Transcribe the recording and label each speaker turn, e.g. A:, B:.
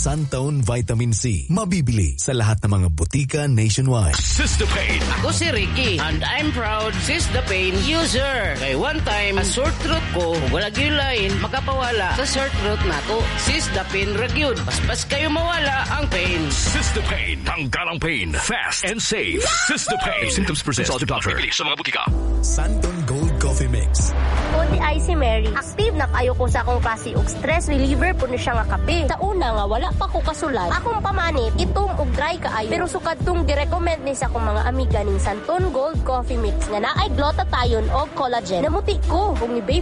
A: Suntone Vitamin C. Mabibili sa lahat ng mga butika nationwide.
B: Sistapain.
C: Ako si Ricky and I'm proud Sistapain user. Kay one time, a sore throat ko, wala gyulain, makapawala sa sore throat nato. Sistapain ragyud. Paspas kayo mawala ang pain.
B: Sistapain. Tanggal ang pain. Fast and safe. Sistapain. Symptoms persist. Consult your doctor. Bibili sa mga butika.
A: Suntone Gold Coffee Mix.
D: O di ay si Mary. Active na kayo ko sa akong klase og stress reliever po na siya nga kape. Sa una nga wala pa ko kasulat. Akong pamanit, itom og dry kaayo. Pero sukad tong girecommend ni sa akong mga amiga ning Suntone Gold Coffee Mix nga naay glutathione og collagen. Namuti ko kung ni baby